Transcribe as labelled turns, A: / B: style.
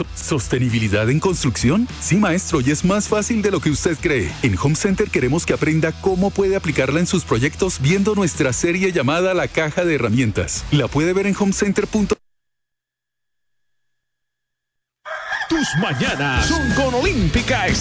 A: ¿Sostenibilidad en construcción? Sí, maestro, y es más fácil de lo que usted cree. En Home Center queremos que aprenda cómo puede aplicarla en sus proyectos viendo nuestra serie llamada La Caja de Herramientas. La puede ver en homecenter.com.
B: Tus mañanas son con Olímpica Estéreo.